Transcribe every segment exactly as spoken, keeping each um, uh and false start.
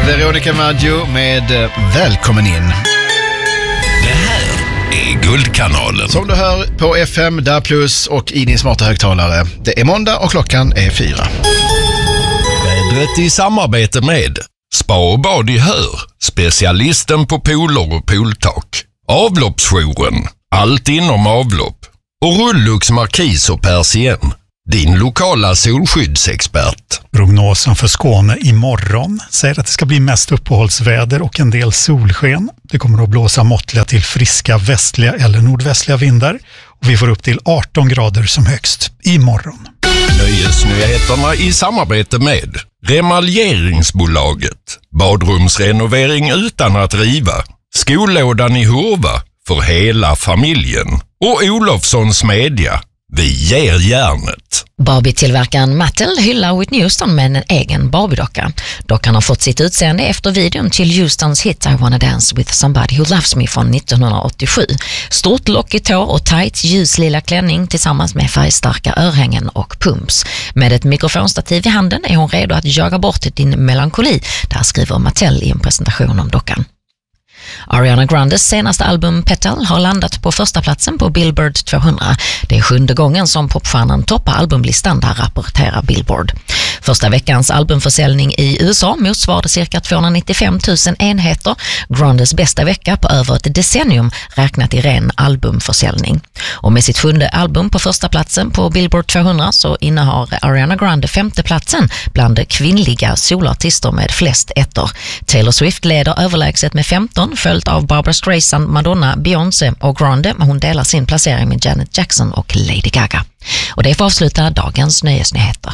Veronica Maggio med Välkommen in. Det här är Guldkanalen. Som du hör på F M, Där Plus och i din smarta högtalare. Det är måndag och klockan är fyra. Vädret i samarbete med Spa och bad i Hör, specialisten på pooler och pooltak. Avloppsjouren, allt inom avlopp. Och Rullux Markis och Persien, din lokala solskyddsexpert. Prognosen för Skåne imorgon säger att det ska bli mest uppehållsväder och en del solsken. Det kommer att blåsa måttliga till friska västliga eller nordvästliga vindar. Och vi får upp till arton grader som högst imorgon. Nöjesnyheterna i samarbete med Remaljeringsbolaget. Badrumsrenovering utan att riva. Skollådan i Hurva för hela familjen. Och Olofssons Media. Vi ger järnet. Barbie-tillverkaren Mattel hyllar Whitney Houston med en egen Barbie-docka. Dockan har fått sitt utseende efter videon till Houstons hit I Wanna Dance With Somebody Who Loves Me från nittonhundraåttiosju. Stort lockigt hår och tight ljuslila klänning tillsammans med färgstarka örhängen och pumps. Med ett mikrofonstativ i handen är hon redo att jaga bort din melankoli. Där skriver Mattel i en presentation om dockan. Ariana Grandes senaste album Petal har landat på första platsen på Billboard tvåhundra. Det är sjunde gången som popstjärnan toppar albumlistan, där rapporterar Billboard. Första veckans albumförsäljning i U S A motsvarade cirka tvåhundranittiofem tusen enheter. Grandes bästa vecka på över ett decennium räknat i ren albumförsäljning. Och med sitt sjunde album på första platsen på Billboard tvåhundra så innehar Ariana Grande femte platsen bland kvinnliga solartister med flest ettor. Taylor Swift leder överlägset med femton, följt av Barbra Streisand, Madonna, Beyoncé och Grande. Hon delar sin placering med Janet Jackson och Lady Gaga. Och det får avsluta dagens nöjesnyheter.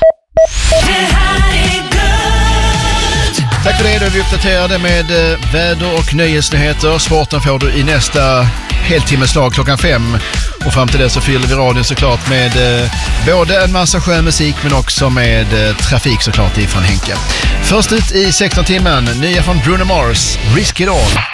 Tack för det, då är vi uppdaterade med väder och nöjesnyheter. Sporten får du i nästa heltimmeslag klockan fem. Och fram till det så fyller vi radion såklart med eh, både en massa skön musik men också med eh, trafik såklart ifrån Henke. Först ut i sexton timmen, nya från Bruno Mars, Risk It All.